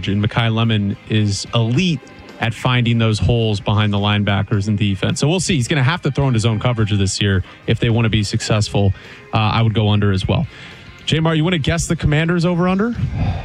coverage, and Mekhi Lemon is elite at finding those holes behind the linebackers and defense. So we'll see. He's going to have to throw into zone coverage this year if they want to be successful. I would go under as well. J-Mart, you want to guess the Commanders over-under?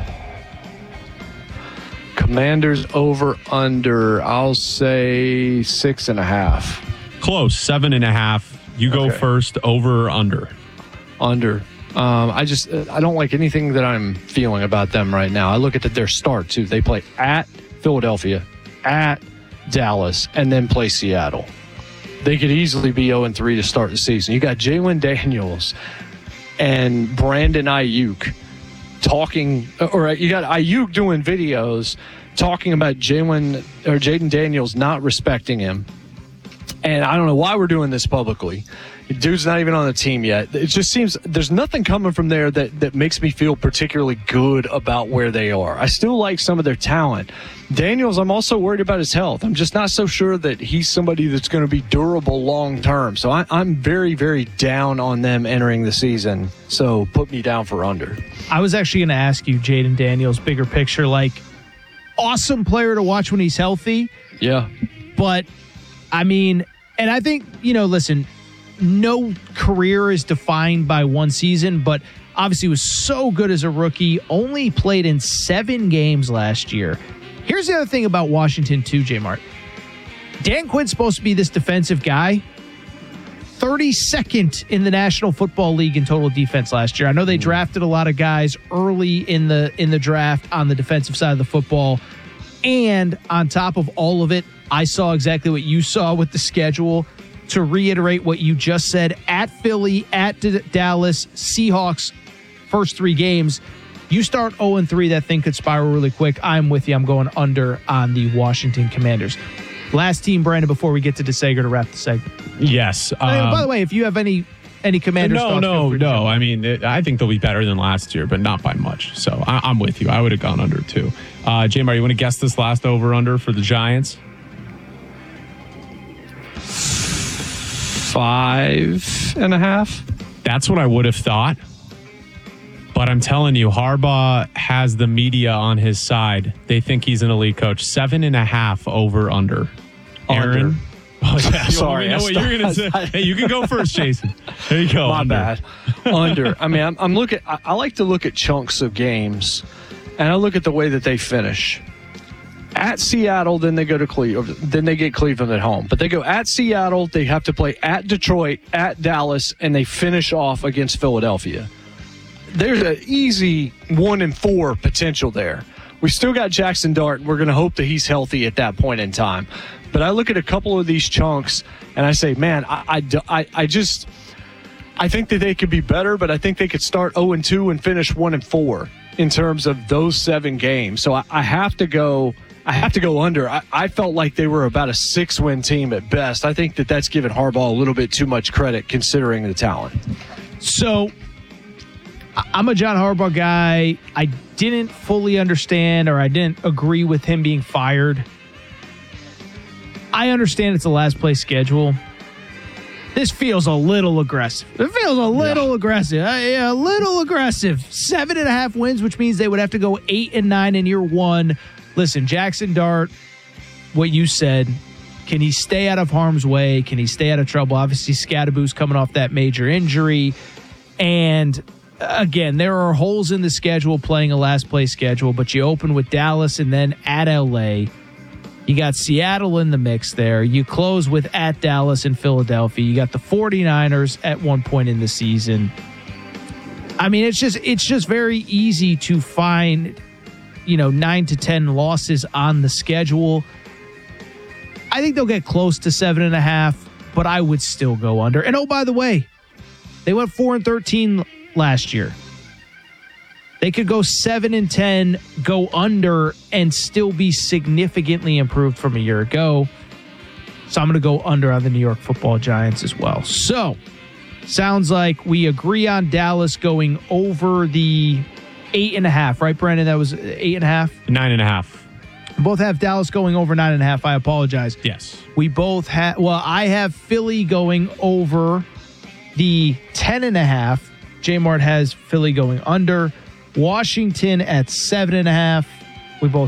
Commanders over-under, I'll say 6.5. Close, 7.5. You go first, over or under? Under. I don't like anything that I'm feeling about them right now. I look at their start, too. They play at Philadelphia, at Dallas, and then play Seattle. They could easily be 0-3 to start the season. You got Jalen Daniels and Brandon Ayuk talking, or you got Ayuk doing videos talking about Jaden Daniels not respecting him. And I don't know why we're doing this publicly. Dude's not even on the team yet. It just seems there's nothing coming from there that makes me feel particularly good about where they are. I still like some of their talent. Daniels, I'm also worried about his health. I'm just not so sure that he's somebody that's going to be durable long term. So I'm very, very down on them entering the season. So put me down for under. I was actually going to ask you, Jaden Daniels, bigger picture, like awesome player to watch when he's healthy. Yeah. But, I mean, and I think, listen, no career is defined by one season, but obviously was so good as a rookie, only played in 7 games last year. Here's the other thing about Washington too, J-Mart. Dan Quinn's supposed to be this defensive guy. 32nd in the National Football League in total defense last year. I know they drafted a lot of guys early in the draft on the defensive side of the football. And on top of all of it, I saw exactly what you saw with the schedule. To reiterate what you just said, at Philly, at Dallas, Seahawks, first 3 games, you start 0-3, that thing could spiral really quick. I'm with you. I'm going under on the Washington Commanders. Last team, Brandon, before we get to DeSager to wrap the segment. Yes. By the way, if you have any Commanders thoughts, no. I mean, I think they'll be better than last year, but not by much. So I'm with you. I would have gone under too. J-Mar, you want to guess this last over-under for the Giants? 5.5. That's what I would have thought. But I'm telling you, Harbaugh has the media on his side. They think he's an elite coach. 7.5 over/under. Aaron? Oh, yeah, sorry. We know what you're going to say. Hey, you can go first, Jason. There you go. My under. bad. Under. I mean, I'm looking. I like to look at chunks of games, and I look at the way that they finish. At Seattle, then they go to Cleveland. Then they get Cleveland at home. But they go at Seattle. They have to play at Detroit, at Dallas, and they finish off against Philadelphia. There's an easy 1-4 potential there. We still got Jackson Dart. We're going to hope that he's healthy at that point in time. But I look at a couple of these chunks, and I say, man, I think that they could be better, but I think they could start 0-2 and finish 1-4 in terms of those 7 games. So I have to go. I have to go under. I felt like they were about a 6-win team at best. I think that that's given Harbaugh a little bit too much credit considering the talent. So I'm a John Harbaugh guy. I didn't fully understand, or I didn't agree with him being fired. I understand it's a last place schedule. This feels a little aggressive. It feels a little aggressive. A little aggressive. 7.5 wins, which means they would have to go 8-9 in year 1. Listen, Jackson Dart, what you said, can he stay out of harm's way? Can he stay out of trouble? Obviously, Scadaboo's coming off that major injury. And again, there are holes in the schedule playing a last place schedule, but you open with Dallas and then at LA. You got Seattle in the mix there. You close with at Dallas and Philadelphia. You got the 49ers at one point in the season. I mean, it's just very easy to find 9 to 10 losses on the schedule. I think they'll get close to 7.5, but I would still go under. And oh, by the way, they went 4-13 last year. They could go 7-10, go under, and still be significantly improved from a year ago. So I'm going to go under on the New York Football Giants as well. So sounds like we agree on Dallas going over the 8.5, right, Brandon? That was 8.5? 9.5. Both have Dallas going over 9.5. I apologize. Yes. We both have, I have Philly going over the 10.5. J-Mart has Philly going under. Washington at 7.5. We both